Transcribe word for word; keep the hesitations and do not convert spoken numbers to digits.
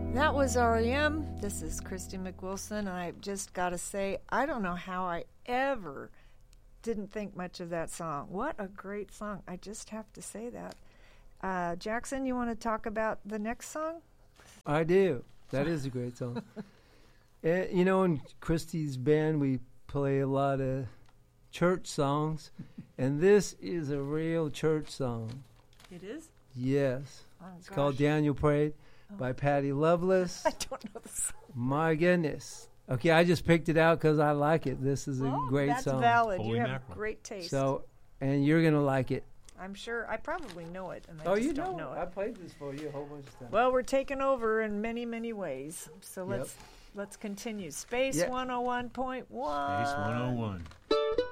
That was R E M. This is Christy McWilson, and I just got to say, I don't know how I ever didn't think much of that song. What a great song. I just have to say that. Uh, Jackson, you want to talk about the next song? I do. That is a great song. uh, you know, in Christy's band, we play a lot of church songs, and this is a real church song. It is? Yes. Oh, it's gosh. called Daniel Prayed by Patty Loveless. I don't know the song. My goodness. Okay, I just picked it out because I like it. This is a Oh, great that's song. valid. Holy you have mackerel. great taste. So, and you're going to like it. I'm sure. I probably know it, and I oh, just you don't know, know I it. played this for you a whole bunch of times. Well, we're taking over in many, many ways. So Yep. let's let's continue. Space Yep. one oh one point one. Space one oh one.